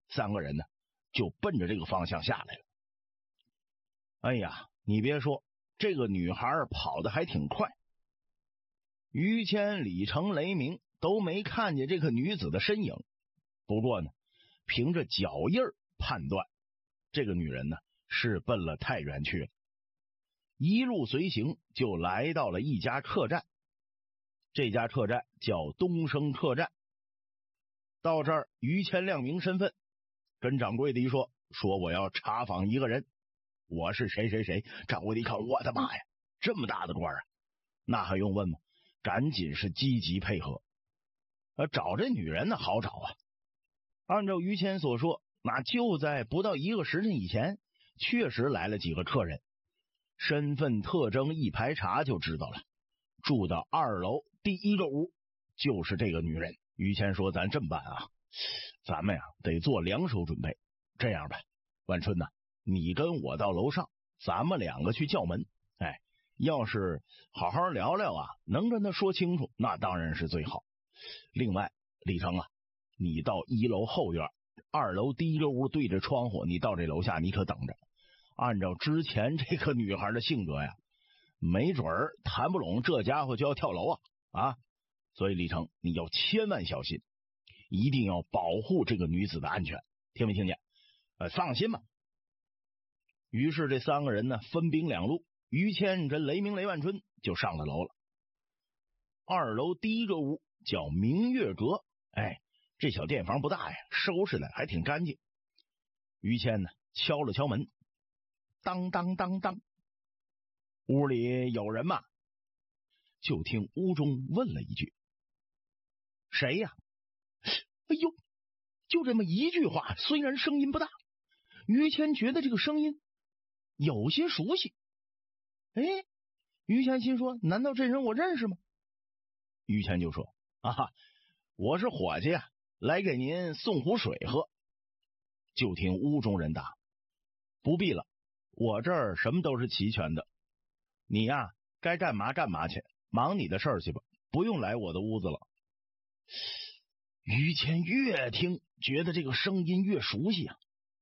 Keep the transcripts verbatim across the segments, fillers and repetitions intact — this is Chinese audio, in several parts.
三个人呢就奔着这个方向下来了。哎呀，你别说，这个女孩跑得还挺快。于谦、李成、雷鸣都没看见这个女子的身影，不过呢，凭着脚印判断，这个女人呢是奔了太原去了。一路随行就来到了一家客栈，这家客栈叫东升客栈。到这儿，于谦亮明身份，跟掌柜的一说，说我要查访一个人，我是谁谁谁。掌柜的一看，我的妈呀，这么大的官啊，那还用问吗？赶紧是积极配合。呃，找这女人呢好找啊，按照于谦所说，那就在不到一个时辰以前，确实来了几个客人，身份特征一排查就知道了，住到二楼第一个屋就是这个女人。于谦说，咱这么办啊，咱们呀得做两手准备。这样吧，万春呐、啊，你跟我到楼上，咱们两个去叫门。哎，要是好好聊聊啊，能跟他说清楚，那当然是最好。另外，李成啊，你到一楼后院，二楼第一个屋对着窗户，你到这楼下你可等着。按照之前这个女孩的性格呀，没准儿谈不拢，这家伙就要跳楼啊啊！所以李成，你要千万小心，一定要保护这个女子的安全，听没听见？呃，放心吧。于是这三个人呢分兵两路，于谦跟雷鸣、雷万春就上了楼了。二楼第一个屋叫明月阁，哎，这小店房不大呀，收拾的还挺干净。于谦呢敲了敲门，当当当当，屋里有人吗？就听屋中问了一句：谁呀？哎呦，就这么一句话，虽然声音不大，于谦觉得这个声音有些熟悉。哎，于谦心说，难道这人我认识吗？于谦就说，啊，我是伙计啊，来给您送壶水喝。就听屋中人答，不必了，我这儿什么都是齐全的，你呀该干嘛干嘛去，忙你的事儿去吧，不用来我的屋子了。于谦越听觉得这个声音越熟悉啊，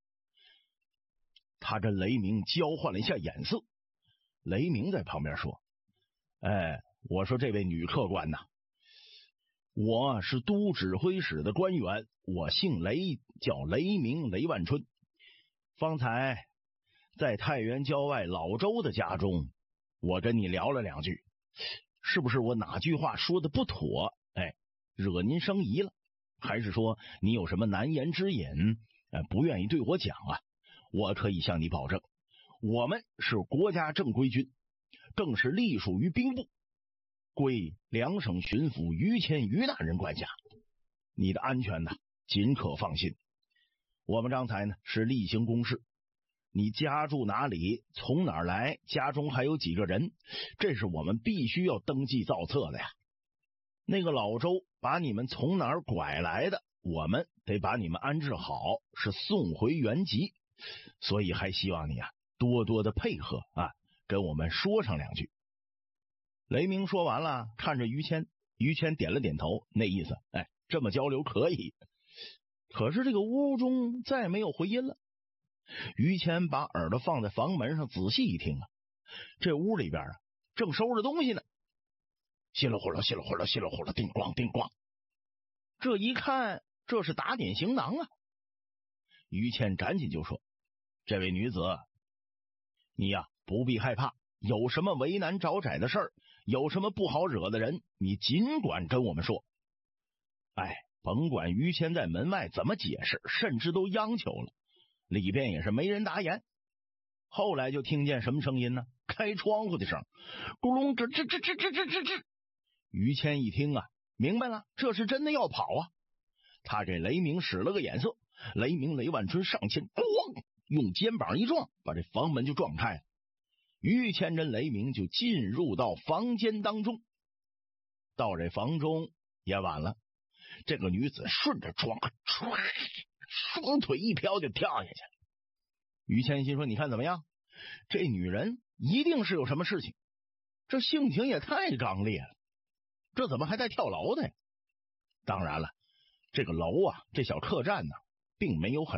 他跟雷鸣交换了一下眼色。雷鸣在旁边说，哎，我说这位女客官呐，我是都指挥使的官员，我姓雷，叫雷鸣雷万春。方才在太原郊外老周的家中，我跟你聊了两句，是不是我哪句话说的不妥，哎，惹您生疑了？还是说你有什么难言之隐，呃，不愿意对我讲啊？我可以向你保证，我们是国家正规军，更是隶属于兵部，归两省巡抚于谦于大人管辖，你的安全呢尽可放心。我们刚才呢是例行公事，你家住哪里，从哪儿来，家中还有几个人，这是我们必须要登记造册的呀。那个老周把你们从哪儿拐来的，我们得把你们安置好，是送回原籍，所以还希望你啊多多的配合啊，跟我们说上两句。雷鸣说完了，看着于谦，于谦点了点头，那意思，哎，这么交流可以。可是这个屋中再没有回音了。于谦把耳朵放在房门上，仔细一听啊，这屋里边啊正收拾东西呢，稀里呼噜稀里呼噜稀里呼噜，叮咣叮咣。这一看，这是打点行囊啊。于谦赶紧就说，这位女子，你呀、啊、不必害怕，有什么为难找窄的事儿，有什么不好惹的人，你尽管跟我们说。哎，甭管于谦在门外怎么解释，甚至都央求了，里边也是没人答言。后来就听见什么声音呢？开窗户的声，咕隆吱吱吱吱吱吱吱吱。于谦一听啊，明白了，这是真的要跑啊。他给雷鸣使了个眼色，雷鸣雷万春上前咣用肩膀一撞，把这房门就撞开了。于谦跟雷鸣就进入到房间当中。到这房中也晚了，这个女子顺着窗双腿一飘就跳下去了。于谦心说，你看怎么样？这女人一定是有什么事情，这性情也太刚烈了，这怎么还带跳楼的呀？当然了，这个楼啊，这小客栈呢、啊，并没有很